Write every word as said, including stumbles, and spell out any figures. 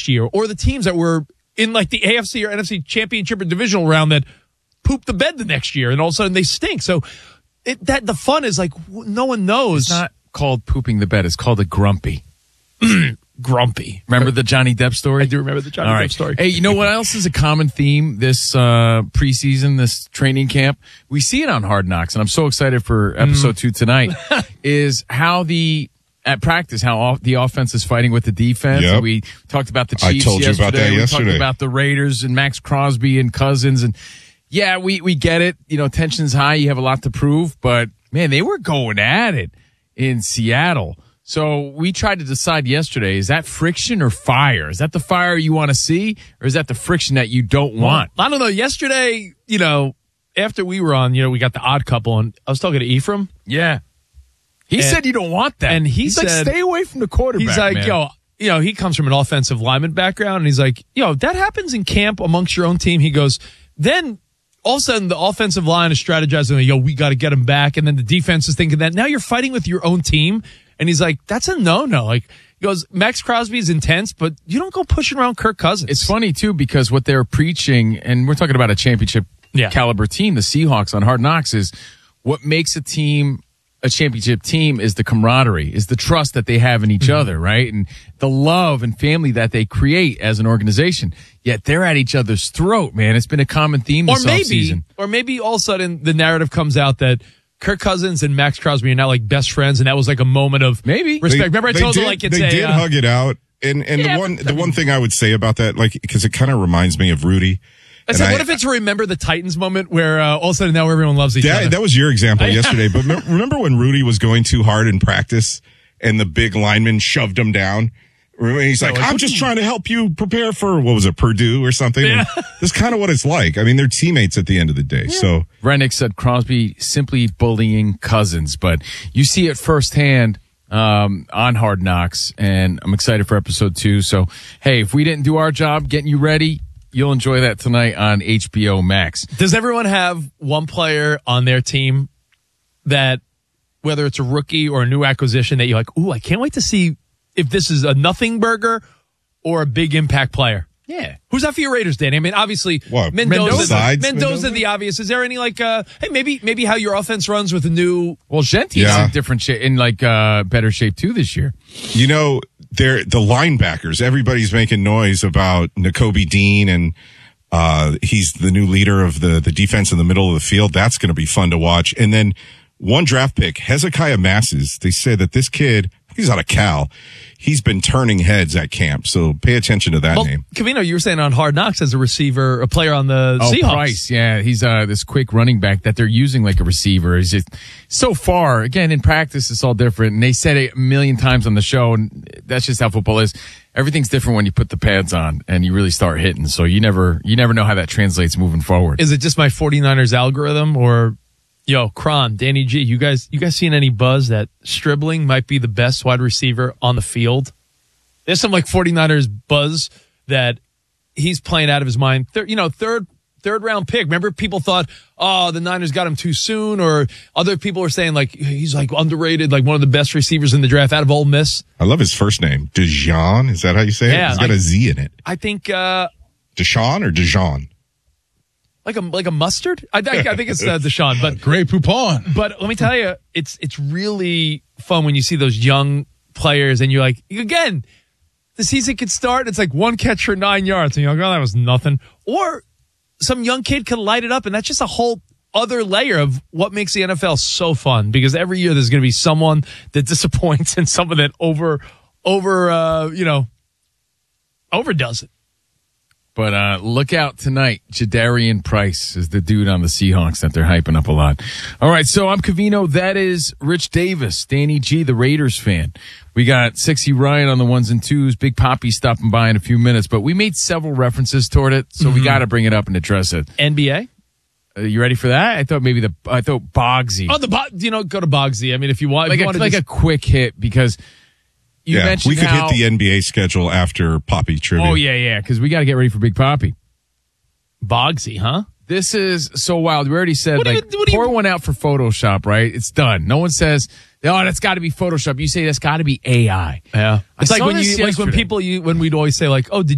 last year, or the teams that were in like the A F C or N F C championship or divisional round that poop the bed the next year, and all of a sudden they stink. So it, that the fun is like no one knows. It's not called pooping the bed. It's called a grumpy. Grumpy. Remember the Johnny Depp story? I do remember the Johnny All Depp right. story. Hey, you know what else is a common theme this uh, preseason, this training camp? We see it on Hard Knocks, and I'm so excited for episode mm. two tonight, is how the, at practice, how off, the offense is fighting with the defense. Yep. We talked about the Chiefs I told yesterday. you about that we yesterday. talked about the Raiders and Max Crosby and Cousins. And yeah, we, we get it. You know, tension's high. You have a lot to prove. But, man, they were going at it in Seattle. So we tried to decide yesterday, is that friction or fire? Is that the fire you want to see, or is that the friction that you don't want? Well, I don't know. Yesterday, you know, after we were on, you know, we got the odd couple, and I was talking to Ephraim. Yeah. He and, said you don't want that. And he he's said, like, stay away from the quarterback, He's like, man. yo, you know, he comes from an offensive lineman background, and he's like, yo, that happens in camp amongst your own team. He goes, then all of a sudden the offensive line is strategizing, yo, we got to get him back. And then the defense is thinking that. Now you're fighting with your own team. And he's like, that's a no-no. Like, he goes, Max Crosby is intense, but you don't go pushing around Kirk Cousins. It's funny, too, because what they're preaching, and we're talking about a championship yeah. caliber team, the Seahawks on Hard Knocks, is what makes a team a championship team is the camaraderie, is the trust that they have in each mm-hmm. other, right? And the love and family that they create as an organization. Yet they're at each other's throat, man. It's been a common theme this or maybe, offseason. Or maybe all of a sudden the narrative comes out that Kirk Cousins and Max Crosby are now like best friends, and that was like a moment of maybe respect. They, Remember, I they told did, you like it's they a, did uh, hug it out, and and yeah, the one but, the I mean, one thing I would say about that, like, because it kind of reminds me of Rudy. I said, what if it's a remember the Titans moment where uh, all of a sudden now everyone loves each that, other? That was your example yesterday, but remember when Rudy was going too hard in practice, and the big lineman shoved him down? Remember, he's like, I'm just trying to help you prepare for, what was it, Purdue or something? Yeah. That's kind of what it's like. I mean, they're teammates at the end of the day. Yeah. So Rennick said Crosby simply bullying Cousins, but you see it firsthand um, on Hard Knocks, and I'm excited for episode two. So, hey, if we didn't do our job getting you ready, you'll enjoy that tonight on H B O Max. Does everyone have one player on their team that, whether it's a rookie or a new acquisition, that you're like, ooh, I can't wait to see if this is a nothing burger or a big impact player? Yeah. Who's that for your Raiders, Danny? I mean, obviously, what? Mendoza. Mendoza, Mendoza, the obvious. Is there any like, uh, hey, maybe maybe how your offense runs with a new? Well, Genti's Yeah. in different shape, in like uh, better shape too this year. You know, they're the linebackers. Everybody's making noise about Nakobe Dean, and uh, he's the new leader of the, the defense in the middle of the field. That's going to be fun to watch. And then one draft pick, Hezekiah Masses. They say that this kid, he's out of Cal. He's been turning heads at camp, so pay attention to that well, name. Cavino, you were saying on Hard Knocks as a receiver, a player on the oh, Seahawks. Price, yeah, he's uh, this quick running back that they're using like a receiver. He's just so far. Again, in practice, it's all different, and they said it a million times on the show, and that's just how football is. Everything's different when you put the pads on and you really start hitting. So you never, you never know how that translates moving forward. Is it just my 49ers algorithm, or? Yo, Kron, Danny G, you guys, you guys seen any buzz that Stribling might be the best wide receiver on the field? There's some like 49ers buzz that he's playing out of his mind. Third, you know, third, third round pick. Remember, people thought, oh, the Niners got him too soon, or other people were saying like he's like underrated, like one of the best receivers in the draft out of Ole Miss. I love his first name, Dejan. Is that how you say it? Yeah, He's got I, a Z in it. I think uh, Deshaun or Dejan? Like a like a mustard. I, I, I think it's uh, Deshaun, but Grey Poupon. But let me tell you, it's it's really fun when you see those young players, and you're like, again, the season could start. It's like one catch for nine yards, and you're like, oh, that was nothing. Or some young kid could light it up, and that's just a whole other layer of what makes the N F L so fun. Because every year there's going to be someone that disappoints and someone that over over uh, you know overdoes it. But uh, look out tonight. Jadarian Price is the dude on the Seahawks that they're hyping up a lot. All right, so I'm Cavino. That is Rich Davis, Danny G, the Raiders fan. We got Sexy Ryan on the ones and twos. Big Poppy stopping by in a few minutes. But we made several references toward it, so mm-hmm. we got to bring it up and address it. N B A? Uh, you ready for that? I thought maybe the I thought Bogsy. Oh, the Bo- you know, go to Bogsy. I mean, if you want, like if you a, want like just- a quick hit because. You yeah, mentioned we could how, hit the N B A schedule after Poppy Trivia. Oh, yeah, yeah, because we got to get ready for Big Poppy. Bogsy, huh? This is so wild. We already said, what like, you, what pour you, one out for Photoshop, right? It's done. No one says, oh, that's got to be Photoshop. You say that's got to be A I. Yeah. It's I like when you, like yesterday. when people, you, when we'd always say, like, oh, did